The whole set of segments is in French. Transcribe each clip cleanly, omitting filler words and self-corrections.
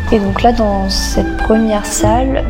Et donc là, dans cette première salle,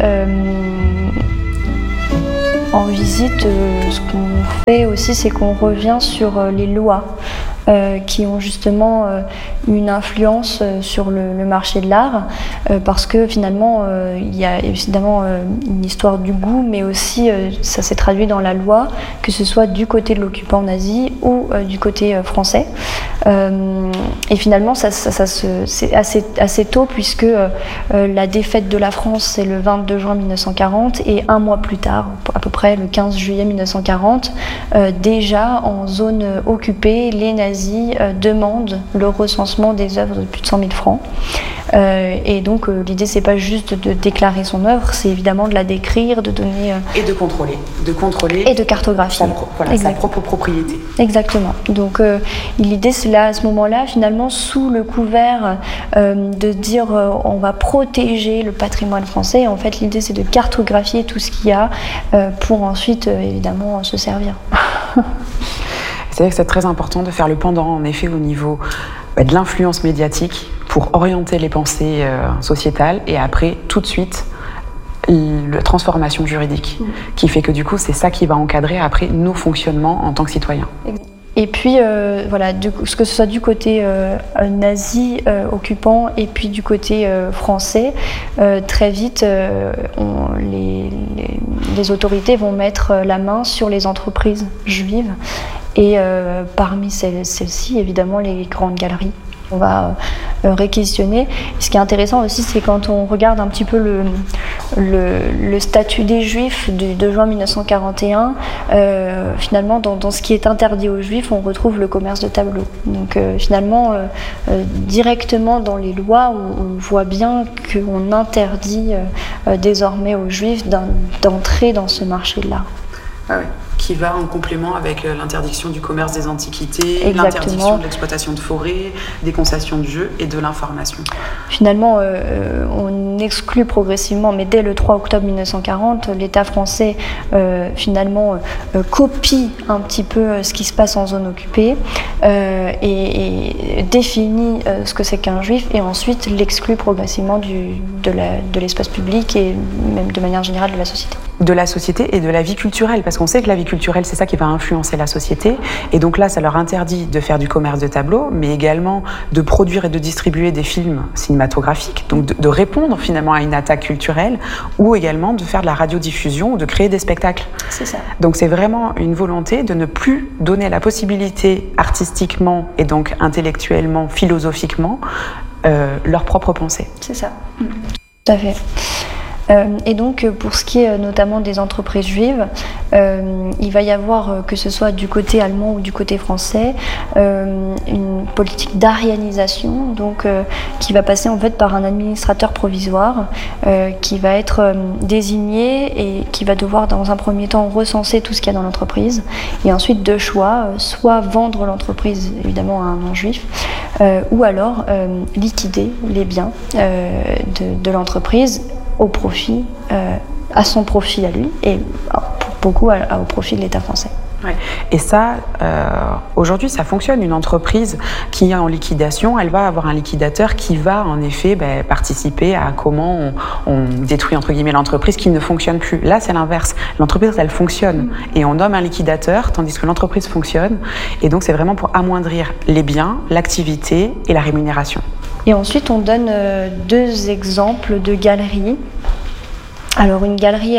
en visite, ce qu'on fait aussi, c'est qu'on revient sur les lois qui ont justement une influence sur le marché de l'art, parce que finalement, il y a évidemment une histoire du goût, mais aussi ça s'est traduit dans la loi, que ce soit du côté de l'occupant nazi ou du côté français. Et finalement, c'est assez tôt, puisque la défaite de la France, c'est le 22 juin 1940, et un mois plus tard, à peu près le 15 juillet 1940, déjà en zone occupée, les nazis demandent le recensement des œuvres de plus de 100 000 francs. Et donc l'idée, c'est pas juste de déclarer son œuvre, c'est évidemment de la décrire, de donner... Et de contrôler. Et de cartographier. Sa propre propriété. Exactement. Donc l'idée, c'est là, à ce moment-là, finalement, sous le couvert de dire on va protéger le patrimoine français, en fait, l'idée, c'est de cartographier tout ce qu'il y a pour ensuite, évidemment, se servir. C'est vrai que c'est très important de faire le pendant, en effet, au niveau de l'influence médiatique pour orienter les pensées sociétales, et après, tout de suite, la transformation juridique, qui fait que du coup, c'est ça qui va encadrer après nos fonctionnements en tant que citoyens. Et puis, voilà, que ce soit du côté nazi occupant et puis du côté français, très vite, les autorités vont mettre la main sur les entreprises juives. Et parmi celles-ci, évidemment, les grandes galeries. On va réquisitionner. Ce qui est intéressant aussi, c'est quand on regarde un petit peu le statut des Juifs du 2 juin 1941, finalement, dans ce qui est interdit aux Juifs, on retrouve le commerce de tableaux. Donc finalement, directement dans les lois, on voit bien qu'on interdit désormais aux Juifs d'entrer dans ce marché de l'art. Ah oui. Qui va en complément avec l'interdiction du commerce des antiquités, exactement, l'interdiction de l'exploitation de forêts, des concessions de jeux et de l'information. Finalement, on exclut progressivement, mais dès le 3 octobre 1940, l'État français finalement copie un petit peu ce qui se passe en zone occupée et définit ce que c'est qu'un juif, et ensuite l'exclut progressivement de l'espace public et même de manière générale de la société. De la société et de la vie culturelle, parce qu'on sait que la vie culturelle, c'est ça qui va influencer la société. Et donc là, ça leur interdit de faire du commerce de tableaux, mais également de produire et de distribuer des films cinématographiques, donc de répondre finalement à une attaque culturelle, ou également de faire de la radiodiffusion ou de créer des spectacles. C'est ça. Donc c'est vraiment une volonté de ne plus donner la possibilité artistiquement et donc intellectuellement, philosophiquement, leur propre pensée. C'est ça. Tout à fait. Et donc, pour ce qui est notamment des entreprises juives, il va y avoir, que ce soit du côté allemand ou du côté français, une politique d'arianisation, donc qui va passer en fait par un administrateur provisoire qui va être désigné et qui va devoir dans un premier temps recenser tout ce qu'il y a dans l'entreprise, et ensuite deux choix, soit vendre l'entreprise évidemment à un non-juif, ou alors liquider les biens de l'entreprise au profit, à son profit à lui, et pour beaucoup au profit de l'État français. Ouais. Et ça, aujourd'hui, ça fonctionne. Une entreprise qui est en liquidation, elle va avoir un liquidateur qui va en effet participer à comment on détruit entre guillemets l'entreprise qui ne fonctionne plus. Là, c'est l'inverse. L'entreprise, elle fonctionne et on nomme un liquidateur, tandis que l'entreprise fonctionne. Et donc, c'est vraiment pour amoindrir les biens, l'activité et la rémunération. Et ensuite, on donne deux exemples de galeries. Alors une galerie,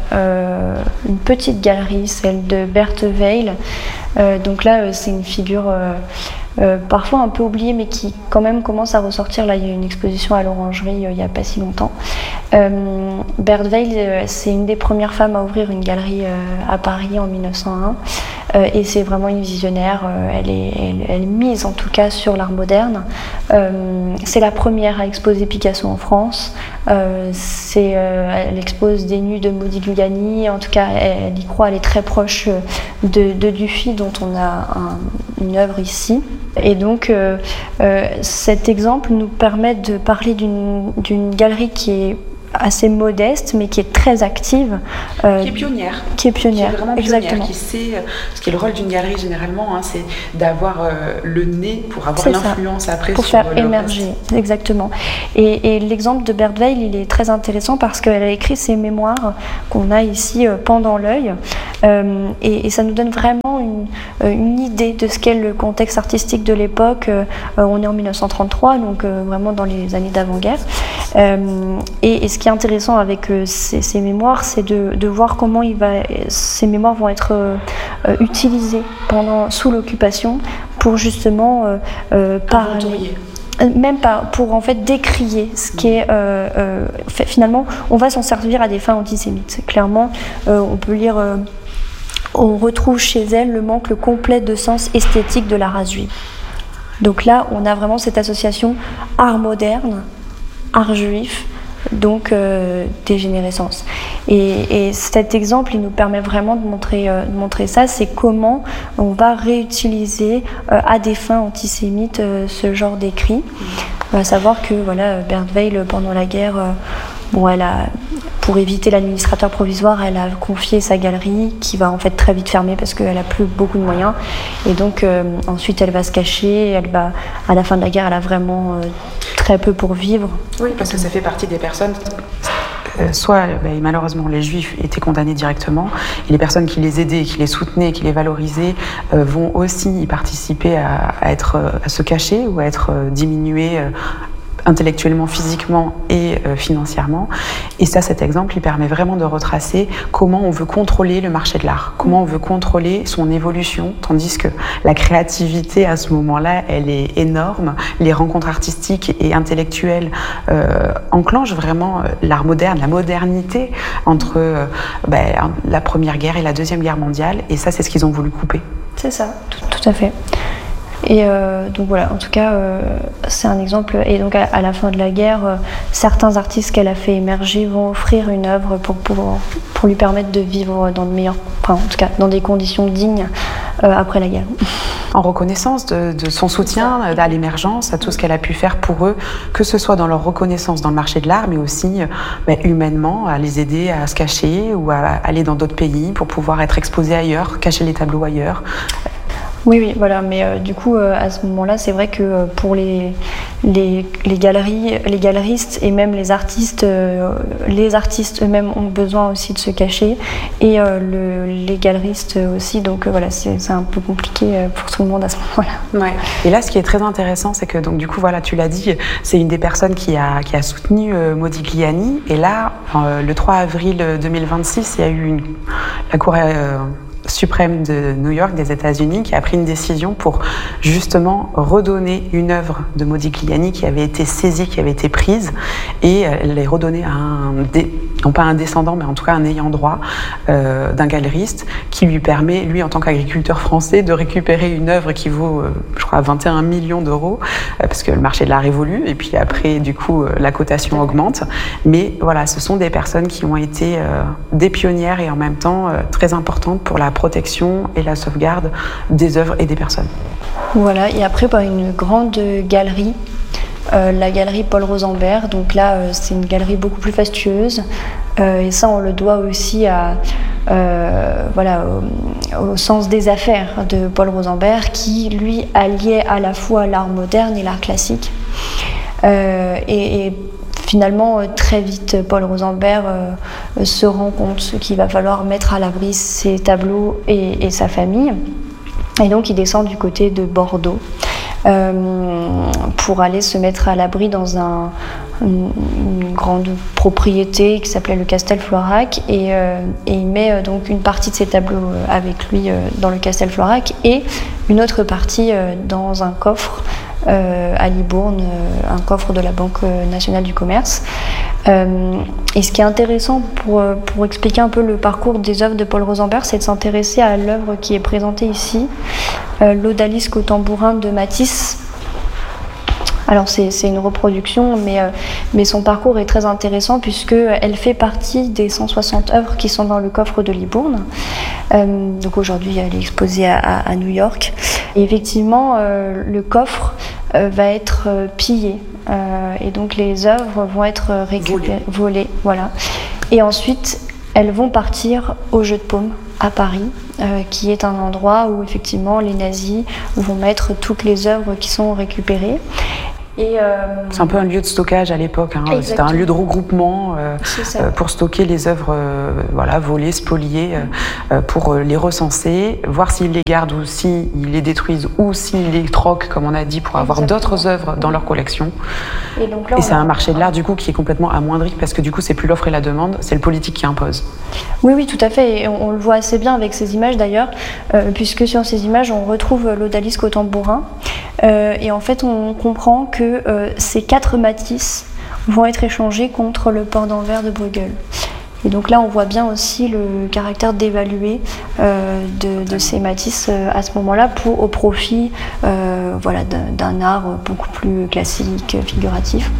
une petite galerie, celle de Berthe Weil. Donc là, c'est une figure parfois un peu oubliée, mais qui quand même commence à ressortir. Là, il y a une exposition à l'Orangerie il n'y a pas si longtemps. Berthe Weil, c'est une des premières femmes à ouvrir une galerie à Paris en 1901. Et c'est vraiment une visionnaire, elle est mise en tout cas sur l'art moderne. C'est la première à exposer Picasso en France. Elle expose des nus de Modigliani, en tout cas elle y croit, elle est très proche de Dufy dont on a une œuvre ici. Et donc cet exemple nous permet de parler d'une galerie qui est assez modeste, mais qui est très active. Qui est pionnière. Qui est pionnière, vraiment exactement. Qui sait, ce qui est le rôle d'une galerie généralement, hein, c'est d'avoir le nez pour avoir l'influence après pour sur faire émerger, exactement. Et l'exemple de Berthe Weil, il est très intéressant parce qu'elle a écrit ses mémoires qu'on a ici pendant l'œil, et ça nous donne vraiment une idée de ce qu'est le contexte artistique de l'époque. On est en 1933, donc vraiment dans les années d'avant-guerre. Et ce qui est intéressant avec ces mémoires, c'est de voir comment ces mémoires vont être utilisées sous l'occupation pour justement parler. Même pas, pour en fait décrier ce qui est finalement, on va s'en servir à des fins antisémites. Clairement, on peut lire, on retrouve chez elle le manque complet de sens esthétique de la race juive. Donc là, on a vraiment cette association art moderne, art juif, donc dégénérescence. Et cet exemple, il nous permet vraiment de montrer ça, c'est comment on va réutiliser à des fins antisémites ce genre d'écrit. À savoir que Berthe Weil, pendant la guerre, pour éviter l'administrateur provisoire, elle a confié sa galerie qui va en fait très vite fermer parce qu'elle n'a plus beaucoup de moyens. Et donc ensuite elle va se cacher, à la fin de la guerre elle a vraiment très peu pour vivre. Oui, parce que ça fait partie des personnes, soit malheureusement les juifs étaient condamnés directement, et les personnes qui les aidaient, qui les soutenaient, qui les valorisaient vont aussi y participer à se cacher ou à être diminués intellectuellement, physiquement et financièrement. Et ça, cet exemple, il permet vraiment de retracer comment on veut contrôler le marché de l'art, comment on veut contrôler son évolution, tandis que la créativité, à ce moment-là, elle est énorme. Les rencontres artistiques et intellectuelles enclenchent vraiment l'art moderne, la modernité entre la Première Guerre et la Deuxième Guerre mondiale. Et ça, c'est ce qu'ils ont voulu couper. C'est ça, tout à fait. Et donc voilà, en tout cas, c'est un exemple. Et donc à la fin de la guerre, certains artistes qu'elle a fait émerger vont offrir une œuvre pour lui permettre de vivre en tout cas dans des conditions dignes après la guerre. En reconnaissance de son soutien à l'émergence, à tout ce qu'elle a pu faire pour eux, que ce soit dans leur reconnaissance dans le marché de l'art, mais aussi humainement, à les aider à se cacher ou à aller dans d'autres pays pour pouvoir être exposés ailleurs, cacher les tableaux ailleurs. Oui, voilà, mais du coup, à ce moment-là, c'est vrai que pour les galeries, les galeristes et même les artistes eux-mêmes ont besoin aussi de se cacher, et les galeristes aussi, donc voilà, c'est un peu compliqué pour tout le monde à ce moment-là. Ouais. Et là, ce qui est très intéressant, c'est que donc du coup, voilà, tu l'as dit, c'est une des personnes qui a soutenu Modigliani, et là, le 3 avril 2026, il y a eu la Cour suprême de New York, des États-Unis, qui a pris une décision pour justement redonner une œuvre de Modigliani qui avait été saisie, qui avait été prise, et elle les redonner à non pas un descendant, mais en tout cas un ayant droit d'un galeriste, qui lui permet, lui en tant qu'agriculteur français, de récupérer une œuvre qui vaut, je crois, 21 millions d'euros, parce que le marché de l'art évolue, et puis après, du coup, la cotation augmente. Mais voilà, ce sont des personnes qui ont été des pionnières et en même temps très importantes pour la protection et la sauvegarde des œuvres et des personnes. Voilà, et après une grande galerie, la galerie Paul Rosenberg. Donc là, c'est une galerie beaucoup plus fastueuse, et ça on le doit aussi au sens des affaires de Paul Rosenberg, qui lui alliait à la fois l'art moderne et l'art classique. Et finalement, très vite, Paul Rosenberg se rend compte qu'il va falloir mettre à l'abri ses tableaux et sa famille. Et donc, il descend du côté de Bordeaux pour aller se mettre à l'abri dans une grande propriété qui s'appelait le Castel Florac. Et il met donc une partie de ses tableaux avec lui dans le Castel Florac et une autre partie dans un coffre à Libourne, un coffre de la Banque nationale du commerce. Et ce qui est intéressant pour expliquer un peu le parcours des œuvres de Paul Rosenberg, c'est de s'intéresser à l'œuvre qui est présentée ici, l'Odalisque au tambourin de Matisse. Alors c'est une reproduction, mais son parcours est très intéressant puisqu'elle fait partie des 160 œuvres qui sont dans le coffre de Libourne. Donc aujourd'hui, elle est exposée à New York. Et effectivement, le coffre va être pillée. Et donc les œuvres vont être volées. Voilà. Et ensuite, elles vont partir au Jeu de Paume à Paris, qui est un endroit où effectivement les nazis vont mettre toutes les œuvres qui sont récupérées. C'est un peu un lieu de stockage à l'époque, hein. C'était un lieu de regroupement pour stocker les œuvres volées, spoliées, pour les recenser, voir s'ils les gardent ou s'ils les détruisent ou s'ils les troquent, comme on a dit, pour avoir d'autres œuvres dans leur collection. Et c'est un marché de l'art du coup qui est complètement amoindri parce que du coup c'est plus l'offre et la demande, c'est le politique qui impose. Oui, tout à fait. Et on le voit assez bien avec ces images d'ailleurs, puisque sur ces images on retrouve l'odalisque au tambourin. Et en fait on comprend que ces 4 Matisse vont être échangés contre le port d'Anvers de Bruegel. Et donc là, on voit bien aussi le caractère dévalué de ces Matisse à ce moment-là au profit d'un art beaucoup plus classique, figuratif.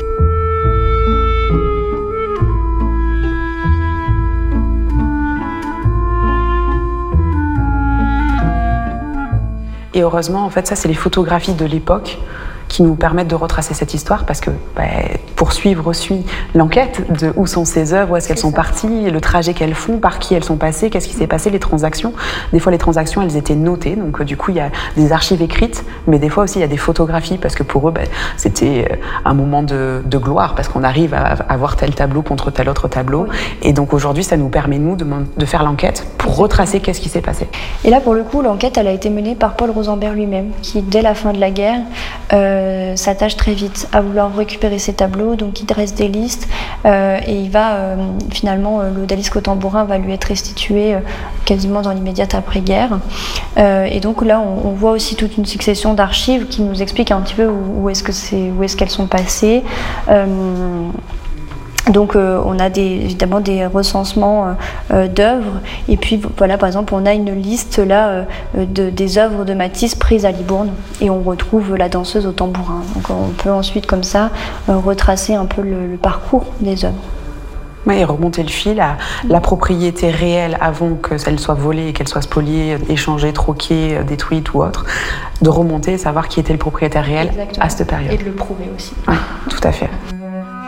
Et heureusement, en fait, ça, c'est les photographies de l'époque qui nous permettent de retracer cette histoire parce que poursuivre suit l'enquête de où sont ces œuvres, où est-ce qu'elles sont parties, le trajet qu'elles font, par qui elles sont passées, qu'est-ce qui s'est passé, les transactions. Des fois, les transactions, elles étaient notées, donc du coup, il y a des archives écrites, mais des fois aussi, il y a des photographies parce que pour eux, c'était un moment de gloire parce qu'on arrive à avoir tel tableau contre tel autre tableau. Oui. Et donc aujourd'hui, ça nous permet, nous, de faire l'enquête pour retracer qu'est-ce qui s'est passé. Et là, pour le coup, l'enquête, elle a été menée par Paul Rosenberg lui-même, qui, dès la fin de la guerre, s'attache très vite à vouloir récupérer ces tableaux, donc il dresse des listes et il va finalement l'odalisque au tambourin va lui être restitué quasiment dans l'immédiate après-guerre et donc là on voit aussi toute une succession d'archives qui nous expliquent un petit peu où est-ce qu'elles sont passées. Donc on a évidemment des recensements d'œuvres et puis voilà, par exemple on a une liste là des œuvres de Matisse prises à Libourne et on retrouve la danseuse au tambourin. Donc on peut ensuite comme ça retracer un peu le parcours des œuvres. Oui, et remonter le fil à la propriété réelle avant qu'elle soit volée et qu'elle soit spoliée, échangée, troquée, détruite ou autre, de remonter et savoir qui était le propriétaire réel. Exactement. À cette période. Et de le prouver aussi. Oui, tout à fait.